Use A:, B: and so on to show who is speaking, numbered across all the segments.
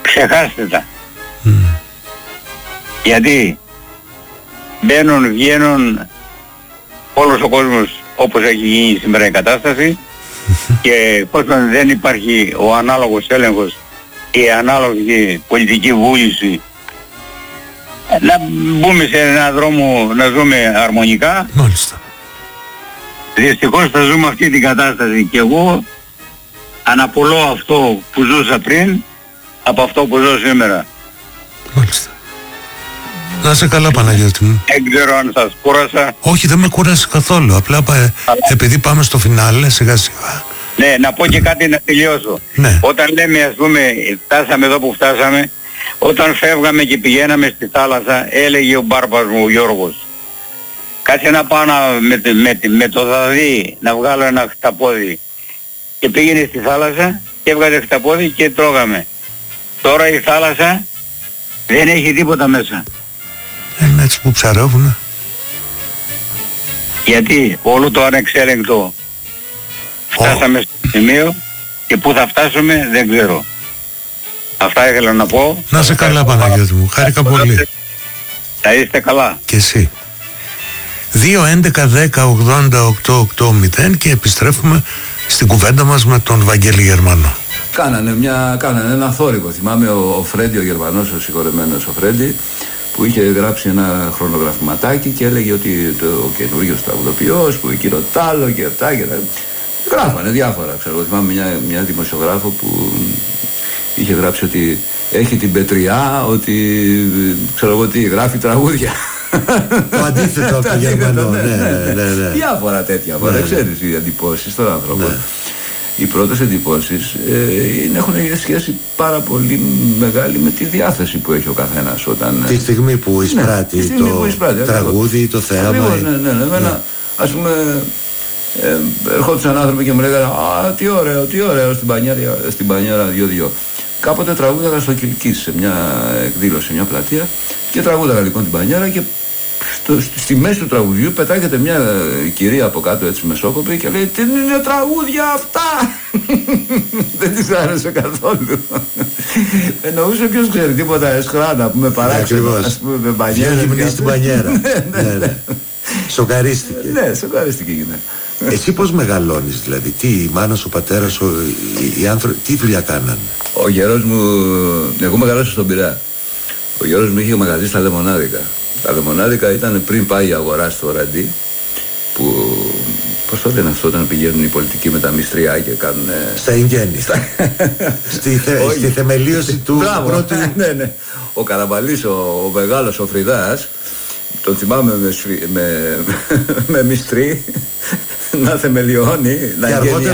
A: Ξεχάστε τα. Γιατί μπαίνουν, βγαίνουν όλος ο κόσμος όπως έχει γίνει σήμερα η κατάσταση και εφόσον δεν υπάρχει ο ανάλογος έλεγχος και η ανάλογη πολιτική βούληση να μπούμε σε έναν δρόμο να ζούμε αρμονικά.
B: Μάλιστα.
A: Δυστυχώς θα ζούμε αυτή την κατάσταση και εγώ αναπολώ αυτό που ζούσα πριν από αυτό που ζω σήμερα.
B: Μάλιστα. Να είσαι καλά, Παναγιώτη μου.
A: Δεν ξέρω αν σας κούρασα.
B: Όχι, δεν με κούρασε καθόλου. Απλά επειδή πάμε στο φινάλε σιγά σιγά.
A: Ναι, να πω και κάτι να τελειώσω.
B: Ναι.
A: Όταν λέμε, ας πούμε, φτάσαμε εδώ που φτάσαμε, όταν φεύγαμε και πηγαίναμε στη θάλασσα, έλεγε ο μπάρπας μου ο Γιώργος, κάτσε να πάω με το δαδί να βγάλω ένα χταπόδι. Και πήγαινε στη θάλασσα και έβγαζε χταπόδι και τρώγαμε. Τώρα η θάλασσα δεν έχει τίποτα μέσα.
B: Είναι έτσι που ψαρεύουνε.
A: Γιατί όλο το ανεξέλεγκτο φτάσαμε στο σημείο και πού θα φτάσουμε δεν ξέρω. Αυτά ήθελα να πω.
B: Να είσαι καλά, Παναγιώτη μου. Χάρηκα πολύ.
A: Θα είστε καλά.
B: Και εσύ. 2-11-10-80-8-8-0 και επιστρέφουμε στην κουβέντα μας με τον Βαγγέλη Γερμανό.
C: Κάνανε ένα θόρυβο. Θυμάμαι ο Φρέντι, ο Γερμανός, ο συγχωρεμένος ο Φρέντι, που είχε γράψει ένα χρονογραφηματάκι και έλεγε ότι ο καινούριος τραγουδοποιός που εκείνο τ' άλλο και αυτά και τα... Γράφανε διάφορα, ξέρω. Θυμάμαι μια δημοσιογράφο που είχε γράψει ότι έχει την πετριά, ότι ξέρω εγώ τι, γράφει τραγούδια.
B: Το αντίθετο από το Γερμανό, ναι.
C: Διάφορα τέτοια, δεν ξέρεις οι εντυπώσεις των άνθρωπων. Οι πρώτες εντυπώσεις έχουν σχέση πάρα πολύ μεγάλη με τη διάθεση που έχει ο καθένας όταν...
B: Τη στιγμή που εισπράττει το τραγούδι ή το θέαμα.
C: Ναι. Ας πούμε, ερχόντουσαν άνθρωποι και μου λέγανε «Α, τι ωραίο, στην Πανιέρα 2-2». Κάποτε τραγούδαγα στο Κιλκής σε μια εκδήλωση, μια πλατεία και τραγούδαγα λοιπόν την Πανιέρα και στη μέση του τραγουδιού πετάγεται μια κυρία από κάτω έτσι μεσόκοπη και λέει «Τι είναι τραγούδια αυτά!» Δεν της άρεσε καθόλου. Εννοούσε ποιος ξέρει τίποτα εσχρά που με παράξενο, ας πούμε, με Πανιέρα.
B: Ποιο γυμνή στην Πανιέρα. Σοκαρίστηκε.
C: Ναι, σοκαρίστηκε η γυναίκα.
B: Εσύ πώς μεγαλώνεις δηλαδή, τι η μάνα σου, ο πατέρας σου, οι άνθρωποι, τι δουλειά κάνανε?
C: Ο γερός μου, εγώ μεγαλώσα στον Πειραιά. Ο γερός μου είχε μαγαζί στα Λεμονάδικα. Τα Λεμονάδικα ήταν πριν πάει η αγορά στο Ραντί, που, πώς το λένε αυτό, όταν πηγαίνουν οι πολιτικοί με τα μυστριά και κάνουν...
B: Στα Ιγγέννη. Στη θεμελίωση του πρώτου...
C: Ναι. Ο Καραμπαλής, ο μεγάλος, ο Φριδάς, τον θυμάμαι με μυστρή να θεμελιώνει, να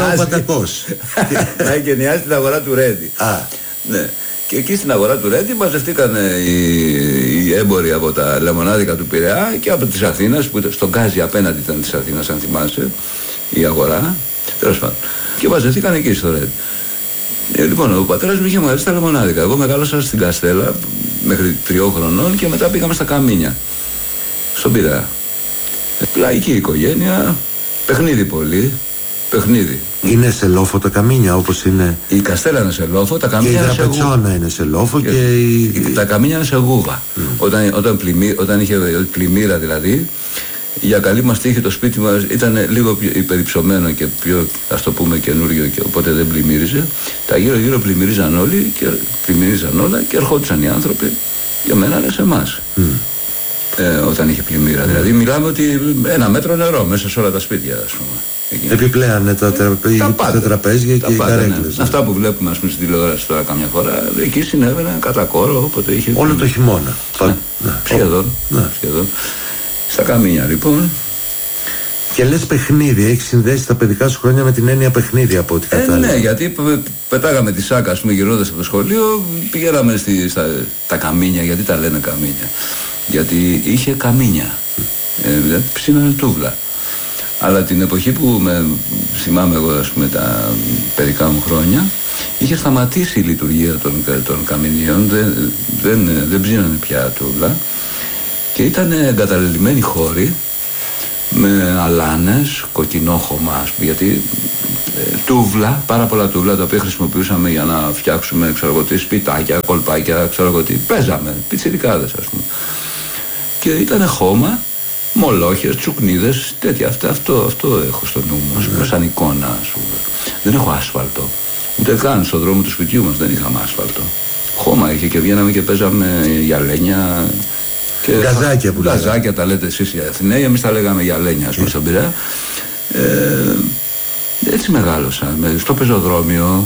C: εγκαινιάσει την αγορά του Ρέντι. Ναι. Και εκεί στην αγορά του Ρέντι μαζευτήκαν οι έμποροι από τα Λεμονάδικα του Πειραιά και από της Αθήνας, που στον Γκάζι απέναντι ήταν της Αθήνας, αν θυμάσαι, η αγορά. Τέλος πάντων. Και μαζευτήκαν εκεί στο Ρέντι. Λοιπόν, ο πατέρας μου είχε μαγαζί στα Λεμονάδικα. Εγώ μεγάλωσα στην Καστέλα μέχρι 3 χρονών και μετά πήγαμε στα Καμίνια, στον Πειραιά. Λαϊκή οικογένεια, παιχνίδι πολύ. Παιχνίδι.
B: Είναι σε λόφο τα Καμίνια όπως είναι.
C: Η Καστέλα είναι σε λόφο, τα Καμίνια
B: είναι σε γούβα. Και η Δραπετσόνα είναι σε λόφο και
C: τα Καμίνια είναι σε γούβα. Όταν είχε πλημμύρα δηλαδή, για καλή μας τύχη το σπίτι μας ήταν λίγο πιο υπερυψωμένο και πιο, ας το πούμε, καινούριο, και οπότε δεν πλημμύριζε. Τα γύρω πλημμύριζαν όλοι και πλημμύριζαν όλα και ερχόντουσαν οι άνθρωποι για μένα σε εμάς. Όταν είχε πλημμύρα. Δηλαδή μιλάμε ότι 1 μέτρο νερό μέσα σε όλα τα σπίτια, ας πούμε.
B: Επιπλέον τα τραπέζια και οι καρέκλες.
C: Ναι. Αυτά που βλέπουμε, ας πούμε, στην τηλεόραση τώρα καμιά φορά, εκεί συνέβαινε κατά κόρο, όποτε είχε...
B: Όλο το χειμώνα.
C: Σχεδόν. Στα Καμίνια λοιπόν.
B: Και λες παιχνίδι, έχεις συνδέσει τα παιδικά σου χρόνια με την έννοια παιχνίδι από ό,τι κατάλαβα.
C: Ναι, γιατί πετάγαμε τη σάκα, ας πούμε, γυρνώντας από το σχολείο, πηγαίναμε στα Καμίνια. Γιατί τα λένε Καμίνια? Γιατί είχε καμίνια, δηλαδή ψήνανε τούβλα. Αλλά την εποχή που θυμάμαι εγώ, ας πούμε, τα παιδικά μου χρόνια, είχε σταματήσει η λειτουργία των καμινίων, δεν ψήνανε πια τούβλα και ήταν εγκαταλελειμμένοι χώροι με αλάνες, κοκκινόχωμα, γιατί τούβλα, πάρα πολλά τούβλα τα οποία χρησιμοποιούσαμε για να φτιάξουμε, ξέρω εγώ τι, σπιτάκια, κολπάκια, ξέρω εγώ τι, παίζαμε, πιτσιρικάδες ας πούμε. Και ήταν χώμα, μολόχες, τσουκνίδες, τέτοια, αυτό έχω στο νου μου, σαν εικόνα, ας πούμε. Δεν έχω άσφαλτο, ούτε καν στον δρόμο του σπιτιού μας δεν είχαμε άσφαλτο. Χώμα είχε και βγαίναμε και παίζαμε γυαλένια.
B: Γκαζάκια που λέτε.
C: Γκαζάκια τα λέτε εσείς οι Αθηναίοι, εμείς τα λέγαμε γυαλένια, ας πούμε, στον Πειραιά. Έτσι μεγάλωσα, στο πεζοδρόμιο,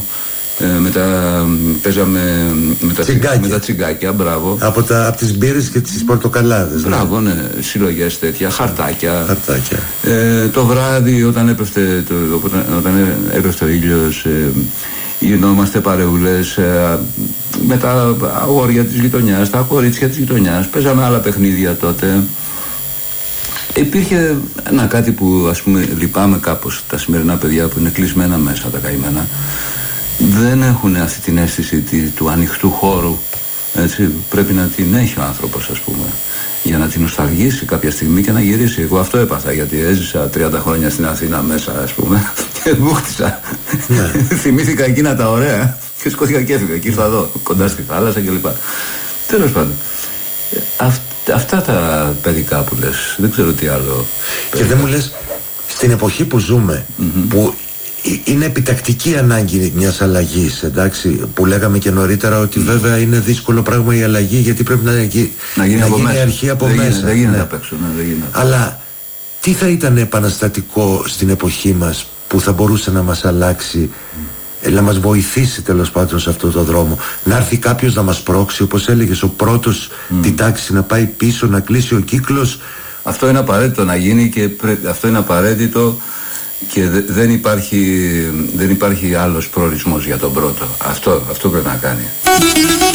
C: παίζαμε με τα τσιγκάκια, μπράβο.
B: Από τις μπύρες και τις πορτοκαλάδες.
C: Μπράβο, ναι, συλλογές τέτοια, χαρτάκια. Το βράδυ όταν έπεφτε ο ήλιος, γινόμαστε παρεούλες με τα αγόρια της γειτονιάς, τα κορίτσια της γειτονιάς, παίζαμε άλλα παιχνίδια τότε. Υπήρχε κάτι που ας πούμε λυπάμαι κάπως, τα σημερινά παιδιά που είναι κλεισμένα μέσα, τα καημένα, δεν έχουν αυτή την αίσθηση του ανοιχτού χώρου, έτσι, πρέπει να την έχει ο άνθρωπος, ας πούμε, για να την νοσταλγήσει κάποια στιγμή και να γυρίσει. Εγώ αυτό έπαθα, γιατί έζησα 30 χρόνια στην Αθήνα μέσα, ας πούμε, και μπούχτισα. Θυμήθηκα εκείνα τα ωραία και σκόθηκα και έφυγα και ήρθα εδώ, κοντά στη θάλασσα κλπ. Τέλος πάντων, αυτά τα παιδικά που λες, δεν ξέρω τι άλλο.
B: Και δεν μου λες, στην εποχή που ζούμε, που είναι επιτακτική ανάγκη μιας αλλαγής, εντάξει, που λέγαμε και νωρίτερα ότι βέβαια είναι δύσκολο πράγμα η αλλαγή, γιατί πρέπει να γίνει αρχή από μέσα.
C: Δεν γίνεται απ' έξω, δεν γίνεται.
B: Αλλά τι θα ήταν επαναστατικό στην εποχή μας που θα μπορούσε να μας αλλάξει, να μας βοηθήσει τέλος πάντων σε αυτό το δρόμο, να έρθει κάποιος να μας πρόξει, όπως έλεγες, ο πρώτος την τάξη να πάει πίσω, να κλείσει ο κύκλος.
C: Αυτό είναι απαραίτητο να γίνει και αυτό είναι απαραίτητο και δεν υπάρχει άλλος προορισμός για τον πρώτο. Αυτό πρέπει να κάνει.